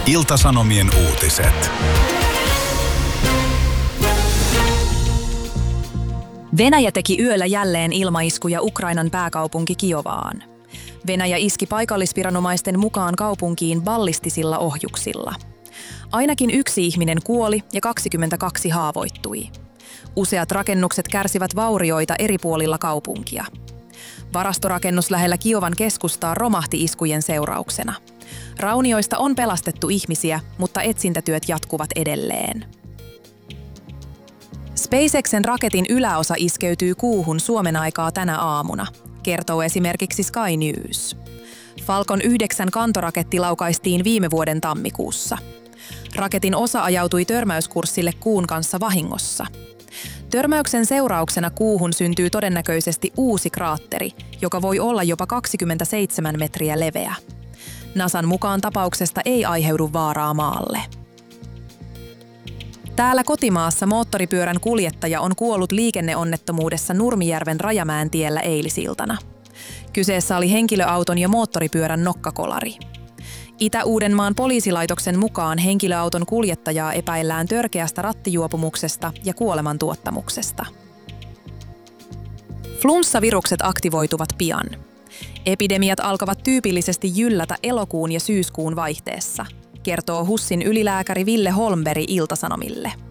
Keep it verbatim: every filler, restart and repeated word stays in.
Ilta-Sanomien uutiset. Venäjä teki yöllä jälleen ilmaiskuja Ukrainan pääkaupunki Kiovaan. Venäjä iski paikallisviranomaisten mukaan kaupunkiin ballistisilla ohjuksilla. Ainakin yksi ihminen kuoli ja kaksikymmentäkaksi haavoittui. Useat rakennukset kärsivät vaurioita eri puolilla kaupunkia. Varastorakennus lähellä Kiovan keskustaa romahti iskujen seurauksena. Raunioista on pelastettu ihmisiä, mutta etsintätyöt jatkuvat edelleen. SpaceXen raketin yläosa iskeytyy kuuhun Suomen aikaa tänä aamuna, kertoo esimerkiksi Sky News. Falcon yhdeksän kantoraketti laukaistiin viime vuoden tammikuussa. Raketin osa ajautui törmäyskurssille kuun kanssa vahingossa. Törmäyksen seurauksena kuuhun syntyy todennäköisesti uusi kraatteri, joka voi olla jopa kaksikymmentäseitsemän metriä leveä. NASAn mukaan tapauksesta ei aiheudu vaaraa maalle. Täällä kotimaassa moottoripyörän kuljettaja on kuollut liikenneonnettomuudessa Nurmijärven Rajamäentiellä eilisiltana. Kyseessä oli henkilöauton ja moottoripyörän nokkakolari. Itä-Uudenmaan poliisilaitoksen mukaan henkilöauton kuljettajaa epäillään törkeästä rattijuopumuksesta ja kuolemantuottamuksesta. Flunssavirukset aktivoituvat pian. Epidemiat alkavat tyypillisesti jyllätä elokuun ja syyskuun vaihteessa, kertoo HUSin ylilääkäri Ville Holmberg Ilta-Sanomille.